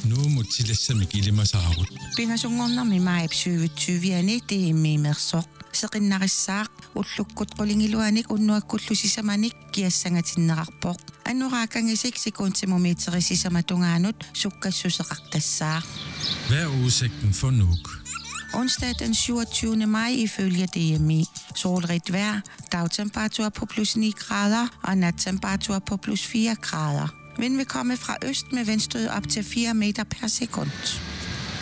Nu mutilassami kilimasaarut. Pingasungornermi maip 2020 tiimmiimersoq seqinnarissaaq ullukkut qulingiluanik unnuakkullusisamanik kiassangatinneqarpoq annorakangisik sekuntimumeterisisamatugaanut sukkassuseqartassaaq. Hvad er udsigten for Nuuk? Onsdag den 27. maj ifølge DMI. Solrigt vejr, dagtemperatur på plus 9 grader og nattemperatur på plus 4 grader. Vind vil komme fra øst med vindstød op til 4 meter per sekund.